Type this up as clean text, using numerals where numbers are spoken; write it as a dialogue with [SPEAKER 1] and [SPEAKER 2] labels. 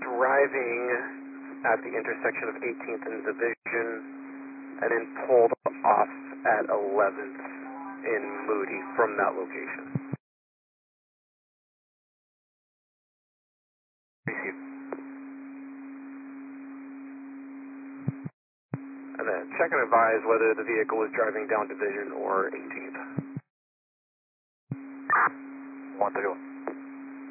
[SPEAKER 1] driving at the intersection of 18th and Division, and then pulled off at 11th in Moody from that location. Received. And then check and advise whether the vehicle was driving down Division or 18th. 131.